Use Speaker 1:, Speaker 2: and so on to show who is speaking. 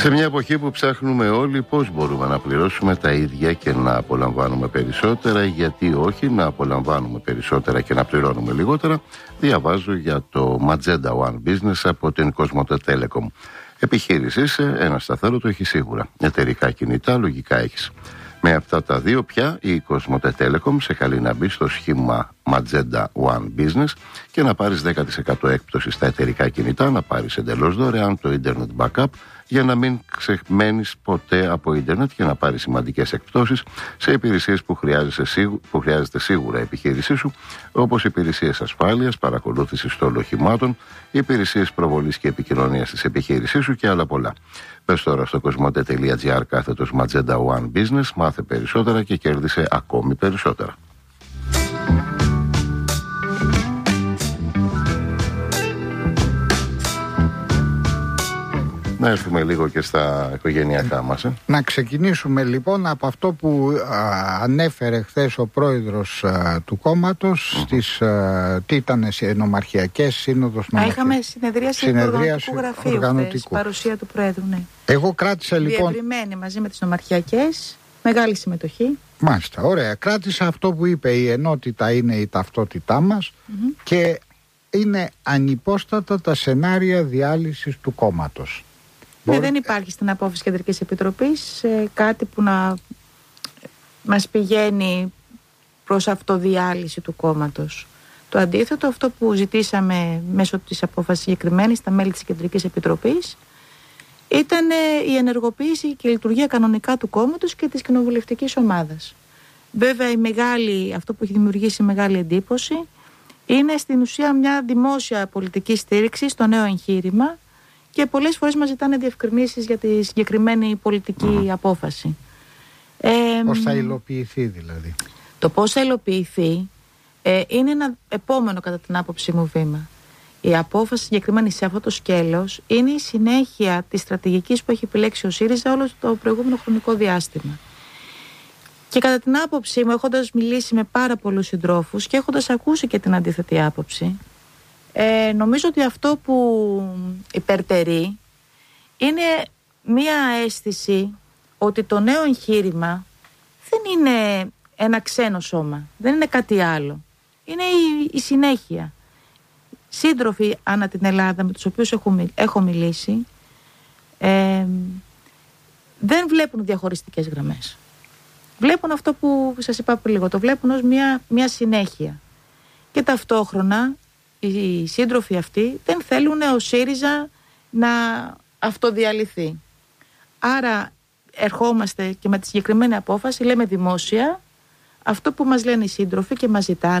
Speaker 1: Σε μια εποχή που ψάχνουμε όλοι πώς μπορούμε να πληρώσουμε τα ίδια και να απολαμβάνουμε περισσότερα, γιατί όχι να απολαμβάνουμε περισσότερα και να πληρώνουμε λιγότερα, διαβάζω για το Magenta One Business από την Cosmote Telecom. Επιχείρησης, ένα σταθερό το έχει σίγουρα. Εταιρικά κινητά, λογικά έχεις. Με αυτά τα δύο πια η Cosmote Telecom σε καλεί να μπει στο σχήμα Magenta One Business και να πάρεις 10% έκπτωση στα εταιρικά κινητά, να πάρεις εντελώς δωρεάν το Internet Backup για να μην ξεμένεις ποτέ από ίντερνετ και να πάρεις σημαντικές εκπτώσεις σε υπηρεσίες που χρειάζεται σίγουρα η επιχείρησή σου, όπως υπηρεσίες ασφάλειας, παρακολούθησης των οχημάτων, υπηρεσίες προβολής και επικοινωνίας της επιχείρησής σου και άλλα πολλά. Πες τώρα στο cosmote.gr/Magenta One Business, μάθε περισσότερα και κέρδισε ακόμη περισσότερα. Να έρθουμε λίγο και στα οικογενειακά μας.
Speaker 2: Να ξεκινήσουμε λοιπόν από αυτό που ανέφερε χθες ο πρόεδρος του κόμματος στις τι ήταν, νομαρχιακές, σύνοδος νομαρχιακής.
Speaker 3: Είχαμε συνεδρίαση του οργανωτικού γραφείου, παρουσία του πρόεδρου, ναι.
Speaker 2: Εγώ κράτησα λοιπόν...
Speaker 3: Διευρυμένη μαζί με τις νομαρχιακές, μεγάλη συμμετοχή.
Speaker 2: Μάλιστα, ωραία. Κράτησα αυτό που είπε, η ενότητα είναι η ταυτότητά μας και είναι ανυπόστατα τα σενάρια διάλυσης του κόμματος.
Speaker 3: Δεν υπάρχει στην απόφαση Κεντρικής Επιτροπής κάτι που να μας πηγαίνει προς αυτοδιάλυση του κόμματος. Το αντίθετο, αυτό που ζητήσαμε μέσω της απόφασης συγκεκριμένης στα μέλη της Κεντρικής Επιτροπής ήταν η ενεργοποίηση και η λειτουργία κανονικά του κόμματος και της κοινοβουλευτικής ομάδας. Βέβαια αυτό που έχει δημιουργήσει μεγάλη εντύπωση είναι στην ουσία μια δημόσια πολιτική στήριξη στο νέο εγχείρημα και πολλές φορές μας ζητάνε διευκρινήσεις για τη συγκεκριμένη πολιτική απόφαση.
Speaker 2: Πώς θα υλοποιηθεί δηλαδή?
Speaker 3: Το πώς θα υλοποιηθεί είναι ένα επόμενο κατά την άποψή μου βήμα. Η απόφαση συγκεκριμένη σε αυτό το σκέλος είναι η συνέχεια της στρατηγικής που έχει επιλέξει ο ΣΥΡΙΖΑ όλο το προηγούμενο χρονικό διάστημα. Και κατά την άποψή μου, έχοντας μιλήσει με πάρα πολλούς συντρόφους και έχοντας ακούσει και την αντίθετη άποψη, νομίζω ότι αυτό που υπερτερεί είναι μία αίσθηση ότι το νέο εγχείρημα δεν είναι ένα ξένο σώμα, δεν είναι κάτι άλλο. Είναι η συνέχεια. Σύντροφοι ανά την Ελλάδα με τους οποίους έχω μιλήσει δεν βλέπουν διαχωριστικές γραμμές. Βλέπουν αυτό που σας είπα πριν λίγο, το βλέπουν ως μια συνέχεια. Και ταυτόχρονα οι σύντροφοι αυτοί δεν θέλουν ο ΣΥΡΙΖΑ να αυτοδιαλυθεί. Άρα ερχόμαστε και με τη συγκεκριμένη απόφαση λέμε δημόσια αυτό που μας λένε οι σύντροφοι και μας ζητάνε